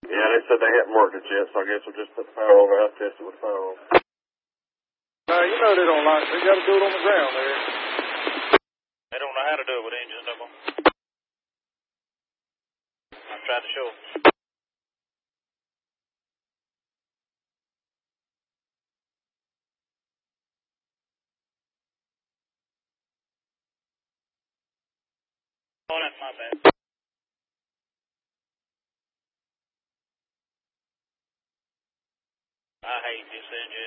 Yeah, they said they hadn't worked it yet, so I guess we'll just put the power over. I'll test it with the power over. You know they don't like it. They got to do it on the ground there. They don't know how to do it with engines, no more. I tried to show them. Oh, that's my bad. I hate this engine.